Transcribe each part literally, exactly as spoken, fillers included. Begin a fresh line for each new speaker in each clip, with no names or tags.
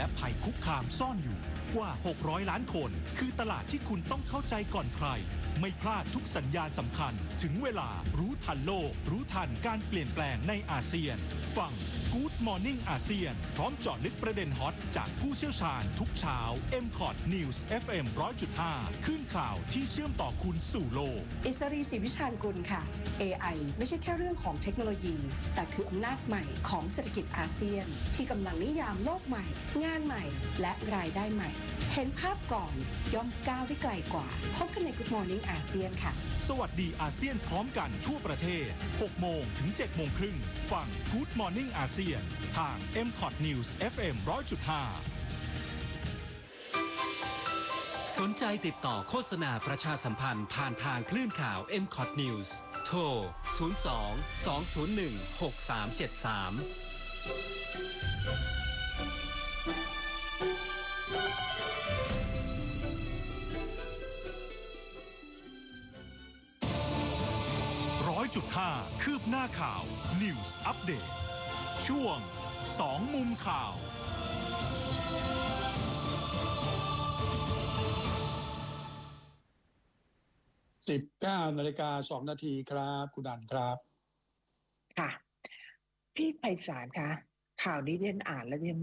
และภัยคุกคามซ่อนอยู่กว่าหกร้อยล้านคนคือตลาดที่คุณต้องเข้าใจก่อนใครไม่พลาดทุกสัญญาณสำคัญถึงเวลารู้ทันโลกรู้ทันการเปลี่ยนแปลงในอาเซียนฟัง Good Morning อาเซียนพร้อมเจาะลึกประเด็นฮอตจากผู้เชี่ยวชาญทุกเช้า เอ็ม คอท News เอฟ เอ็ม หนึ่งร้อยจุดห้า ขึ้นข่าวที่เชื่อมต่อคุณสู่โลก
อิสรีศรีวิชาญกุลค่ะ เอ ไอ ไม่ใช่แค่เรื่องของเทคโนโลยีแต่คืออำนาจใหม่ของเศรษฐกิจอาเซียนที่กำลังนิยามโลกใหม่งานใหม่และรายได้ใหม่เห็นภาพก่อนย่อมก้าวได้ไกลกว่าพบกันใน Good Morning อาเซียนค่ะ
สวัสดีอาเซียนพร้อมกันทั่วประเทศ หกโมงถึง เจ็ดโมงครึ่งฟัง Good Morning อาเซียนทาง เอ็ม คอท News เอฟ เอ็ม หนึ่งร้อยจุดห้า
สนใจติดต่อโฆษณาประชาสัมพันธ์ผ่านทางคลื่นข่าว เอ็ม คอท News โทร ศูนย์ สอง สอง ศูนย์ หนึ่ง หก สาม เจ็ด สาม
ร้อยจุดห้า คืบหน้าข่าว News Update ช่วงสองมุมข่าว
สิบเก้านาฬิกาสองนาทีครับคุณดันครับ
ค่ะพี่ไพศาลคะข่าวนี้เรียนอ่านแล้วเรียน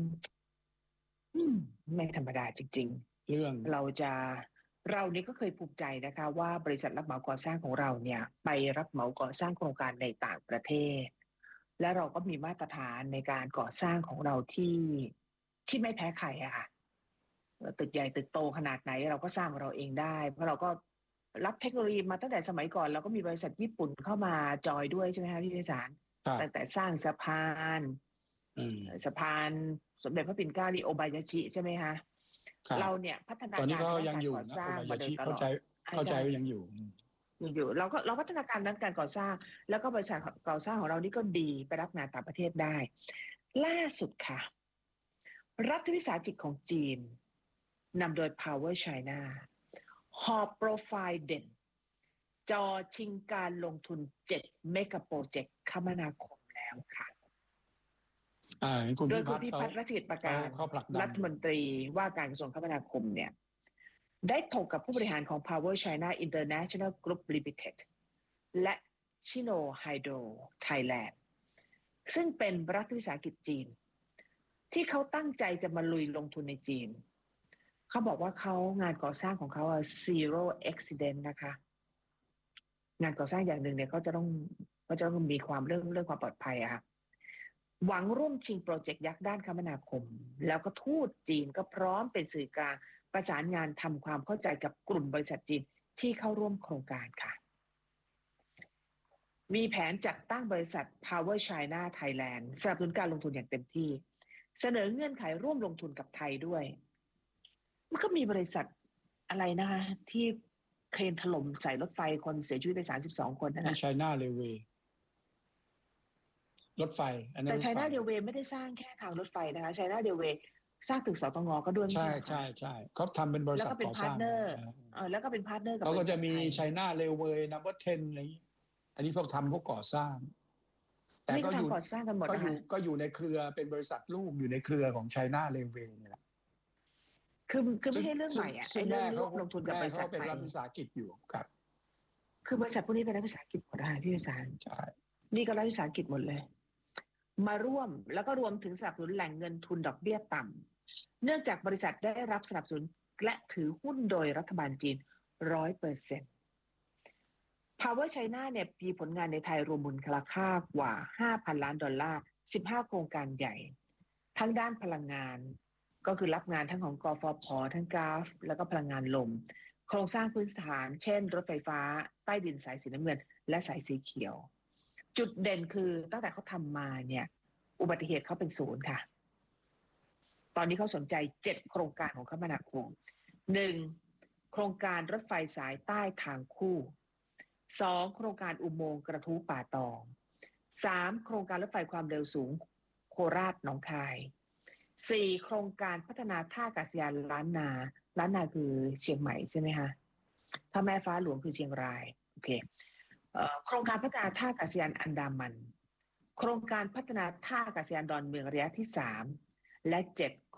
ไม่ธรรมดาจริงๆเรื่องเราจะเรานี่ก็เคยภูมิใจนะคะว่าบริษัทรับเหมาก่อสร้างของเราเนี่ยไปรับเหมาก่อสร้างโครงการในต่างประเทศและเราก็มีมาตรฐานในการก่อสร้างของเราที่ที่ไม่แพ้ใครอะค่ะตึกใหญ่ตึกโตขนาดไหนเราก็สร้างเราเองได้เพราะเราก็รับเทคโนโลยีมาตั้งแต่สมัยก่อนเราก็มีบริษัทญี่ปุ่นเข้ามาจอยด้วยใช่ไหมคะพี่พิสารตั้งแต่สร้างสะพานสะพานสมเด็จพระปิ่นเกล้าดิโอบายาชิใช่ไหมคะเราเนี่ยพัฒนาการ
ตอนนี้ก็ยังอยู่นะโอบายาชิเข้าใจเข้าใจว่ายังอยู่
ยังอยู่เราก็เราพัฒนาการด้านการก่อสร้างแล้วก็บริษัทก่อสร้างของเรานี่ก็ดีไปรับงานต่างประเทศได้ล่าสุดค่ะรัฐวิสาหกิจของจีนนำโดย Power China หอบโปรไฟล์เด่นจอชิงการลงทุนเจ็ดเมกะโปรเจกต์คมนาคมแล้วค่ะโดยคุณพิพัฒน์รัชกิจประการรัฐมนตรีว่าการกระทรวงคมนาคมเนี่ยได้ถกกับผู้บริหารของ Power China International Group Limited และ Chino Hydro Thailand ซึ่งเป็นรัฐวิสาหกิจจีนที่เขาตั้งใจจะมาลุยลงทุนในจีนเขาบอกว่าเขางานก่อสร้างของเขา zero accident นะคะงานก่อสร้างอย่างหนึ่งเนี่ยเขาจะต้องเขาจะต้องมีความเรื่องเรื่องความปลอดภัยอะค่ะหวังร่วมชิงโปรเจกต์ยักษ์ด้านคมนาคมแล้วก็ทูตจีนก็พร้อมเป็นสื่อกลางประสานงานทำความเข้าใจกับกลุ่มบริษัทจีนที่เข้าร่วมโครงการค่ะมีแผนจัดตั้งบริษัท Power China Thailand สนับสนุนการลงทุนอย่างเต็มที่เสนอเงื่อนไขร่วมลงทุนกับไทยด้วยมันก็มีบริษัทอะไรนะคะที่เครนถล่มใส่รถไฟคนเสียชีวิตไปสามสิบสองคนนะคะ
China Railway รถไฟ
แต่ China Railway ไม่ได้สร้างแค่ทางรถไฟนะคะ China Railway สร้างตึกสตงก็ด้วย
ใช่ใช่ใช่เขาทำเป็นบริษัทก่อสร้าง
แล้วก็เป็นพาร์ทเนอร์กับ
เขาก็จะมี China Railway Number สิบอะไรอันนี้พวกทำพวกก่อสร้าง
แต่ก็อยู่
ก็อยู่ก็อยู่ในเครือเป็นบริษัทลูกอยู่ในเครือของ China Railway นี่แหละ
คือคือไม่ใช่เรื่องใหม่อ่ะไอ้เรื่องร่วมลงทุนกับบริษัท
เป็นรัฐวิสาหกิจอยู่ครับ
คือบริษัทพวกนี้เป็นรัฐวิสาหกิจหมดเลยพี่วิสาร
ใช่
นี่ก็รัฐวิสาหกิจหมดเลยมาร่วมแล้วก็รวมถึงสนับสนุนแหล่งเงินทุนดอกเบี้ยต่ำเนื่องจากบริษัทได้รับสนับสนุนและถือหุ้นโดยรัฐบาลจีน ร้อยเปอร์เซ็นต์ Power China เนี่ยมีผลงานในไทยรวมมูลค่ากว่า ห้าพัน ล้านดอลลาร์สิบห้าโครงการใหญ่ทั้งด้านพลังงานก็คือรับงานทั้งของกฟผ.ทั้งกราฟแล้วก็พลังงานลมโครงสร้างพื้นฐานเช่นรถไฟฟ้าใต้ดินสายสีน้ำเงินและสายสีเขียวจุดเด่นคือตั้งแต่เขาทำมาเนี่ยอุบัติเหตุเขาเป็นศูนย์ค่ะตอนนี้เขาสนใจเจ็ดโครงการของคมนาคมหนึ่งโครงการรถไฟสายใต้ทางคู่สองโครงการอุโมงค์กระทู้ป่าตองสามโครงการรถไฟความเร็วสูงโคราชหนองคายสี่โครงการพัฒนาท่าอากาศยานล้านนาล้านนาคือเชียงใหม่ใช่ไหมคะถ้าแม่ฟ้าหลวงคือเชียงรายโอเคโครงการพัฒนาท่าอากาศยานอันดามันโครงการพัฒนาท่าอากาศยานดอนเมืองระยะที่สามและเจ็ด